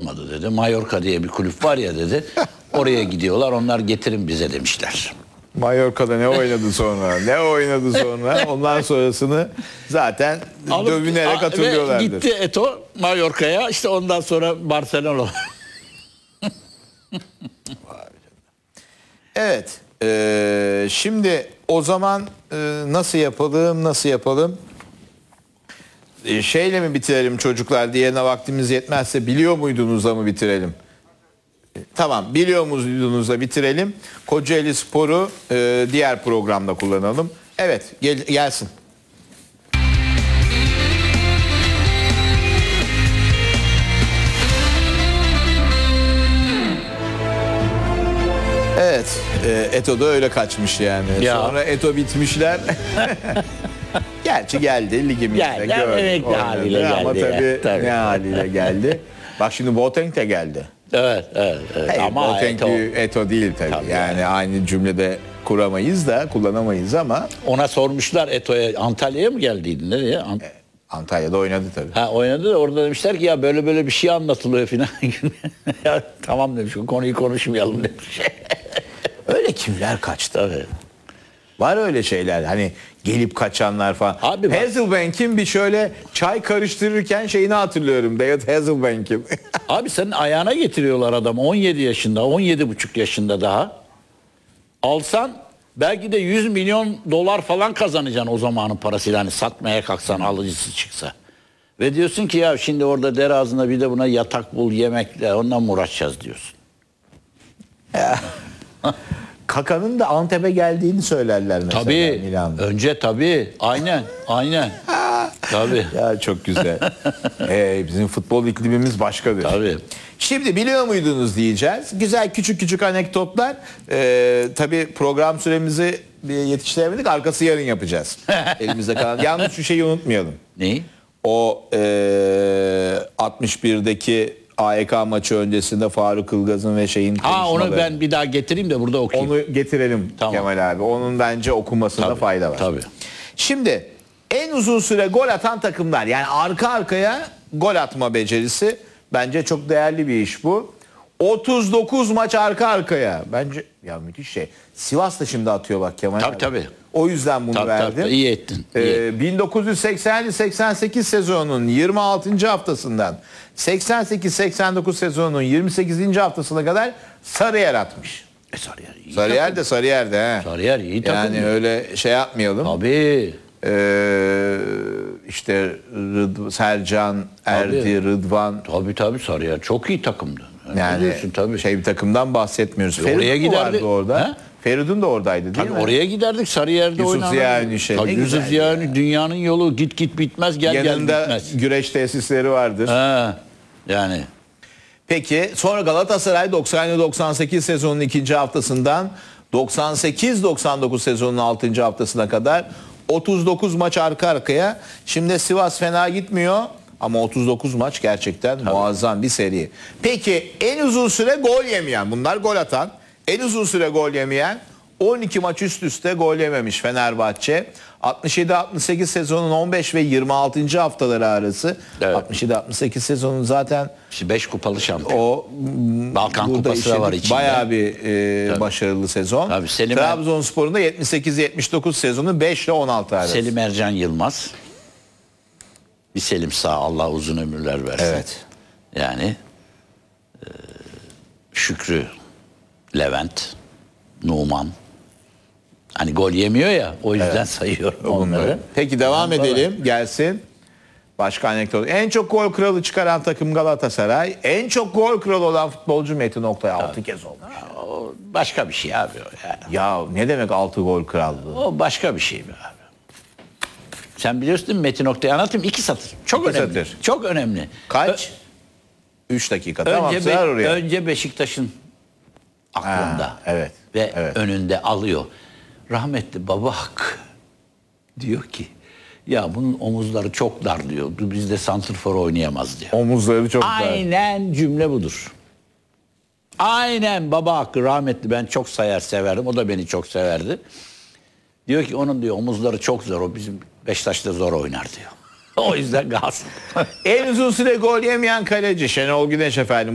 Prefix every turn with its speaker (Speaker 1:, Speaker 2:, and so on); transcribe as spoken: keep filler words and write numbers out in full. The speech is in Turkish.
Speaker 1: olmadı dedi. Mallorca diye bir kulüp var ya dedi. Oraya gidiyorlar, onlar getirin bize demişler.
Speaker 2: Mallorca'da ne oynadı sonra? Ne oynadı sonra? Ondan sonrasını zaten
Speaker 1: Alıp,
Speaker 2: dövünerek hatırlıyorlardır.
Speaker 1: Ve gitti Eto'o Mallorca'ya, işte ondan sonra Barcelona.
Speaker 2: Evet. E, şimdi o zaman e, nasıl yapalım, nasıl yapalım? E, şeyle mi bitirelim çocuklar? Diğerine vaktimiz yetmezse biliyor muydunuzla mı bitirelim? E, tamam, biliyor muydunuzla bitirelim. Kocaeli Spor'u e, diğer programda kullanalım. Evet, gel, gelsin. Evet, e, Eto'da öyle kaçmış yani.
Speaker 1: Ya.
Speaker 2: Sonra Eto bitmişler. Gerçi geldi ligimizde.
Speaker 1: Geldi, emekli haliyle
Speaker 2: ama
Speaker 1: geldi ya,
Speaker 2: tabii,
Speaker 1: tabii.
Speaker 2: ne haliyle geldi. Bak şimdi Boateng de geldi.
Speaker 1: Evet, evet, evet.
Speaker 2: Hayır,
Speaker 1: Ama
Speaker 2: Boateng
Speaker 1: Eto'o,
Speaker 2: Eto değil tabii.
Speaker 1: Tabii
Speaker 2: yani,
Speaker 1: yani.
Speaker 2: aynı cümlede kuramayız da, kullanamayız ama
Speaker 1: ona sormuşlar, Eto'ya Antalya'ya mı geldiydi? Nereye? Ant-
Speaker 2: Antalya'da oynadı tabii.
Speaker 1: Ha, oynadı da orada demişler ki ya böyle böyle bir şey anlatılıyor falan. Ya tamam demiş, o konuyu konuşmayalım demiş.
Speaker 2: Öyle kimler kaçtı?
Speaker 1: Tabii.
Speaker 2: Var öyle şeyler, hani gelip kaçanlar falan.
Speaker 1: Abi bak-
Speaker 2: Hasselbank'in bir şöyle çay karıştırırken şeyini hatırlıyorum. David Hasselbank'in.
Speaker 1: Abi senin ayağına getiriyorlar adam on yedi yaşında, on yedi buçuk yaşında daha. Alsan belki de yüz milyon dolar falan kazanacaksın o zamanın parasıyla. Hani satmaya kalksan, alıcısı çıksa. Ve diyorsun ki ya şimdi orada dere ağzında bir de buna yatak bul, yemekle, ondan mı uğraşacağız diyorsun.
Speaker 2: Kaka'nın da Antep'e geldiğini söylerler mesela
Speaker 1: Tabii.
Speaker 2: Milan'da.
Speaker 1: Önce tabii. Aynen. Aynen. Tabii.
Speaker 2: Ya çok güzel. ee, bizim futbol iklimimiz başkadır.
Speaker 1: Tabii.
Speaker 2: Şimdi biliyor muydunuz diyeceğiz. Güzel küçük küçük anekdotlar. Ee, tabii program süremizi yetiştiremedik. Arkası yarın yapacağız. Elimizde kalan. Yalnız şu şeyi unutmayalım.
Speaker 1: Neyi?
Speaker 2: O ee, altmış birdeki A Y K maçı öncesinde Faruk Ilgaz'ın ve şeyin
Speaker 1: Ha, onu
Speaker 2: konuşmaları.
Speaker 1: ben bir daha getireyim de burada okuyayım.
Speaker 2: Onu getirelim
Speaker 1: Tamam.
Speaker 2: Kemal abi. Onun bence okunmasında
Speaker 1: Tabii,
Speaker 2: fayda var.
Speaker 1: tabii.
Speaker 2: Şimdi en uzun süre gol atan takımlar, yani arka arkaya gol atma becerisi, bence çok değerli bir iş bu. otuz dokuz maç arka arkaya. Bence ya müthiş şey. Sivas da şimdi atıyor bak Kemal
Speaker 1: Tabii,
Speaker 2: abi.
Speaker 1: tabii.
Speaker 2: O yüzden bunu
Speaker 1: Tabii,
Speaker 2: verdim.
Speaker 1: tabii, iyi ettin, iyi
Speaker 2: Ee, bin dokuz yüz seksen seksen sekiz sezonunun yirmi altıncı haftasından seksen sekiz seksen dokuz sezonunun yirmi sekizinci haftasına kadar Sarıyer atmış.
Speaker 1: E, Sarıyer iyi
Speaker 2: Sarıyer
Speaker 1: takım.
Speaker 2: de Sarıyer'de he.
Speaker 1: Sarıyer iyi takım.
Speaker 2: Yani öyle şey yapmayalım.
Speaker 1: Tabii.
Speaker 2: Ee, işte Rıd- Sercan, Erdi,
Speaker 1: Tabii.
Speaker 2: Rıdvan,
Speaker 1: Tabii tabii, Sarıyer çok iyi takımdı.
Speaker 2: yani
Speaker 1: Biliyorsun, tabii.
Speaker 2: şey bir takımdan bahsetmiyoruz. Feridun
Speaker 1: oraya
Speaker 2: mu
Speaker 1: giderdi.
Speaker 2: vardı orada?
Speaker 1: He?
Speaker 2: Feridun da oradaydı değil
Speaker 1: Tabii
Speaker 2: mi?
Speaker 1: oraya giderdik, Sarıyer'de
Speaker 2: Yusuf
Speaker 1: oynanırdı.
Speaker 2: Ziya Ünişe,
Speaker 1: Tabii,
Speaker 2: ne
Speaker 1: Yusuf
Speaker 2: güzel
Speaker 1: Ziya
Speaker 2: ya.
Speaker 1: Ünişe, dünyanın yolu git git bitmez, gel
Speaker 2: Yanında
Speaker 1: gel bitmez.
Speaker 2: güreş tesisleri vardır.
Speaker 1: Ha, yani.
Speaker 2: Peki sonra Galatasaray doksan doksan sekiz sezonunun ikinci haftasından doksan sekiz doksan dokuz sezonunun altıncı haftasına kadar otuz dokuz maç arka arkaya. Şimdi Sivas fena gitmiyor ama otuz dokuz maç gerçekten muazzam bir seri. Peki en uzun süre gol yemeyen, bunlar gol atan, en uzun süre gol yemeyen, on iki maç üst üste gol yememiş Fenerbahçe. altmış yedi altmış sekiz sezonun on beş ve yirmi altıncı haftaları arası.
Speaker 1: Evet.
Speaker 2: altmış yedi altmış sekiz sezonun zaten
Speaker 1: İşte beş kupalı şampiyon.
Speaker 2: o
Speaker 1: Balkan
Speaker 2: burada
Speaker 1: Kupası da var
Speaker 2: işledik.
Speaker 1: içinde.
Speaker 2: Bayağı bir e, başarılı sezon.
Speaker 1: Tabii, Selim-
Speaker 2: Trabzonspor'un da yetmiş sekiz yetmiş dokuz sezonu beş ile on altı arası.
Speaker 1: Selim Ercan Yılmaz. Bir Selim sağ, Allah uzun ömürler versin.
Speaker 2: Evet.
Speaker 1: Yani e, Şükrü, Levent, Numan. Hani gol yemiyor ya, o yüzden sayıyorum onları.
Speaker 2: Peki devam
Speaker 1: Ondan
Speaker 2: edelim. Gelsin. Başka anekdot. En çok gol kralı çıkaran takım Galatasaray. En çok gol kralı olan futbolcu Metin Oktay altı kez olmuş.
Speaker 1: O başka bir şey abi o yani.
Speaker 2: Ya ne demek altı gol krallığı?
Speaker 1: O başka bir şey be abi. Sen biliyorsun değil mi, Metin Oktay'ı anlatayım, iki satır. Çok
Speaker 2: İki
Speaker 1: önemli.
Speaker 2: satır.
Speaker 1: Çok önemli.
Speaker 2: Kaç? üç dakika.
Speaker 1: Önce,
Speaker 2: Tamam,
Speaker 1: Be-
Speaker 2: sığar oraya.
Speaker 1: önce Beşiktaş'ın aklında.
Speaker 2: Ha, evet,
Speaker 1: Ve
Speaker 2: evet.
Speaker 1: önünde alıyor. Rahmetli baba Hakkı diyor ki ya bunun omuzları çok dar diyor. Bizde santrfor oynayamaz diyor.
Speaker 2: Omuzları çok dar.
Speaker 1: Aynen cümle budur. Aynen baba Hakkı rahmetli, ben çok sayar severdim. O da beni çok severdi. Diyor ki onun diyor omuzları çok zor. O bizim Beşiktaş'ta zor oynar diyor. O yüzden Galatasaray.
Speaker 2: En uzun süre gol yemeyen kaleci Şenol Güneş efendim.